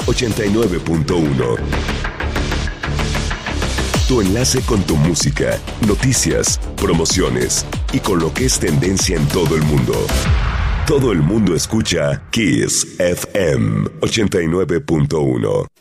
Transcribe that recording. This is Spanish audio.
89.1. Tu enlace con tu música, noticias, promociones y con lo que es tendencia en todo el mundo. Todo el mundo escucha Kiss FM 89.1.